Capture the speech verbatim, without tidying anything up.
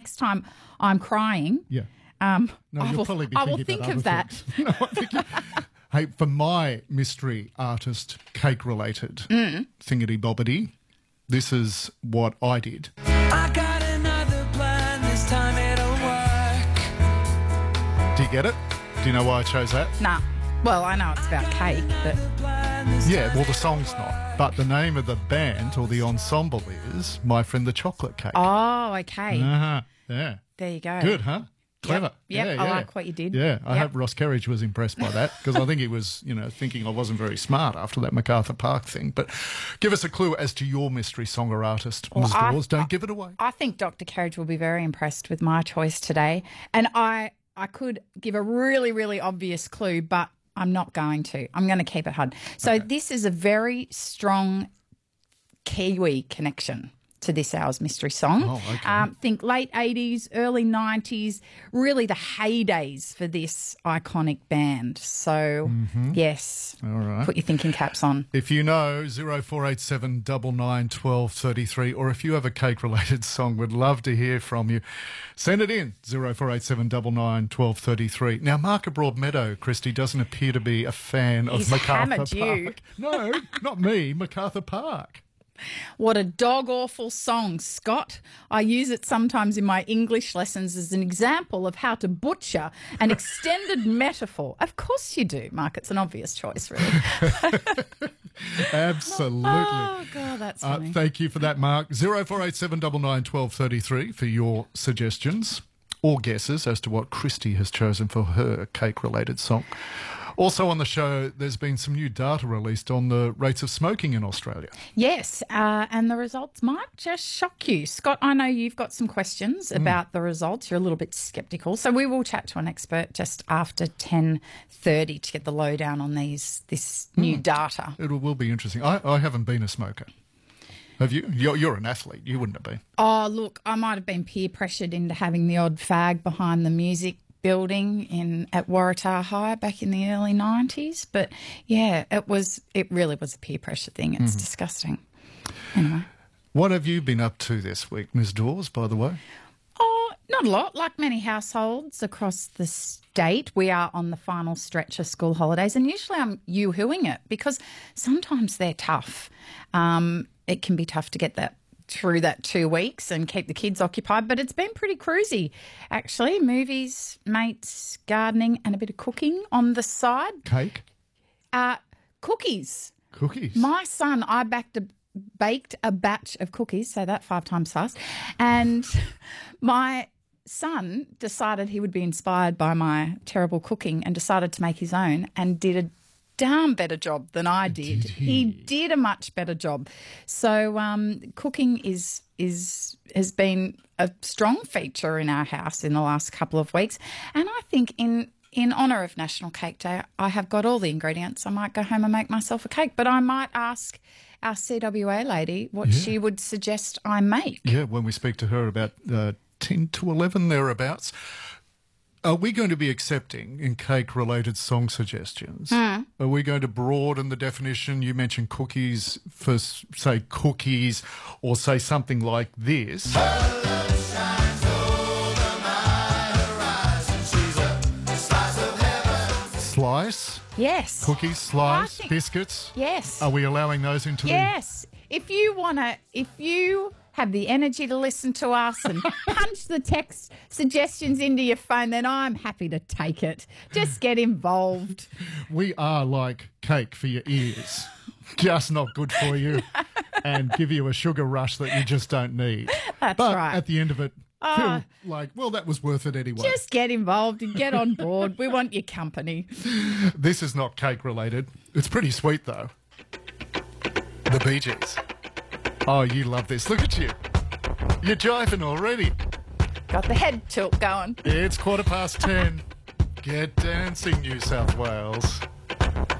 next time I'm crying, Yeah. um, No, I you'll will, probably be I will thinking think about of other that. things. No, I think you- Hey, for my mystery artist cake-related Mm. thingity-bobbity, this is what I did. I got another plan, this time it'll work. Do you get it? Do you know why I chose that? Nah. Well, I know it's about cake, but Yeah, well, the song's not. But the name of the band or the ensemble is My Friend the Chocolate Cake. oh, okay. Uh-huh. Yeah. There you go. Good, huh? Clever. Yep, Yeah, I yeah. like what you did. Yeah, I Yep. hope Ross Kerridge was impressed by that because I think he was, you know, thinking I wasn't very smart after that MacArthur Park thing. But give us a clue as to your mystery song or artist, Well, Miz I- Dawes. Don't give it away. I think Doctor Carriage will be very impressed with my choice today. And I I could give a really, really obvious clue, but I'm not going to. I'm going to keep it hard. So Okay. this is a very strong Kiwi connection to this hour's mystery song. Oh, okay. Um, think late eighties, early nineties, really the heydays for this iconic band. So, yes, Mm-hmm. All right. put your thinking caps on. If you know, zero four eight seven nine nine one two three three, or if you have a cake-related song, we'd love to hear from you. Send it in, zero four eight seven nine nine one two three three. Now, Mark Broadmeadow, Christy, doesn't appear to be a fan of He's MacArthur hammered Park. you. No, not me, MacArthur Park. What a dog-awful song, Scott. I use it sometimes in my English lessons as an example of how to butcher an extended metaphor. Of course you do, Mark. It's an obvious choice, really. Absolutely. Oh, God, that's Uh, funny. thank you for that, Mark. zero four eight seven nine nine one two three three for your suggestions or guesses as to what Christy has chosen for her cake-related song. Also on the show, there's been some new data released on the rates of smoking in Australia. Yes, uh, and the results might just shock you. Scott, I know you've got some questions about the results. You're a little bit sceptical. So we will chat to an expert just after ten thirty to get the lowdown on these this new data. It will be interesting. I, I haven't been a smoker. Have you? You're, you're an athlete. You wouldn't have been. Oh, look, I might have been peer pressured into having the odd fag behind the music building in at Waratah High back in the early nineties. But yeah, it was it really was a peer pressure thing. It's disgusting. Anyway. What have you been up to this week, Miz Dawes, by the way? Oh, not a lot. Like many households across the state, we are on the final stretch of school holidays, and usually I'm yoo-hooing it because sometimes they're tough. Um, it can be tough to get that through that two weeks and keep the kids occupied, but it's been pretty cruisy, actually. Movies, mates, gardening, and a bit of cooking on the side. Cake? Uh, cookies. Cookies? My son, I backed a, baked a batch of cookies, say that five times fast, and my son decided he would be inspired by my terrible cooking and decided to make his own and did a damn better job than I did. Did he? he did a much better job. So um, cooking is is has been a strong feature in our house in the last couple of weeks, and I think in in honour of National Cake Day, I have got all the ingredients. I might go home and make myself a cake, but I might ask our C W A lady what Yeah. she would suggest I make. Yeah, when we speak to her about uh, ten to eleven thereabouts. Are we going to be accepting in cake-related song suggestions? Mm. Are we going to broaden the definition? You mentioned cookies for, s- say, cookies, or say something like this. Slice, Yes. cookies, slice, think- biscuits. Yes. Are we allowing those into Yes. If you want to, if you have the energy to listen to us and punch the text suggestions into your phone, then I'm happy to take it. Just get involved. the... We are like cake for your ears. Just not good for you and give you a sugar rush that you just don't need. That's but right. at the end of it, feel like, well, that was worth it anyway. Just get involved and get on board. We want your company. This is not cake related. It's pretty sweet though. The Bee Gees. Oh, you love this. Look at you. You're jiving already. Got the head tilt going. It's quarter past ten. Get dancing, New South Wales.